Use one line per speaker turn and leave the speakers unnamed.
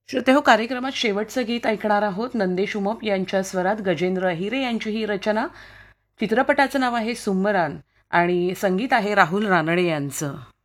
श्रोतेहो, कार्यक्रमात शेवटचं गीत ऐकणार आहोत. नंदेश उमप यांच्या स्वरात गजेंद्र अहिरे यांची ही रचना. चित्रपटाचं नाव आहे सुम्मरान आणि संगीत आहे राहुल रानडे यांचं.